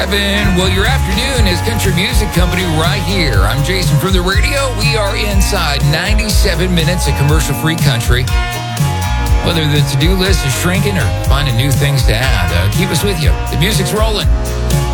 Well, your afternoon is Country Music Company right here. I'm Jason from the radio. We are inside 97 minutes of commercial-free country. Whether the to-do list is shrinking or finding new things to add, keep us with you. The music's rolling.